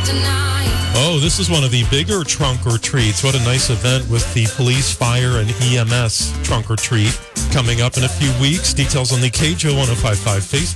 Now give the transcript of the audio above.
Oh, this is one of the bigger trunk or treats. What a nice event with the police, fire, and EMS trunk or treat coming up in a few weeks. Details on the KJO 105.5 Facebook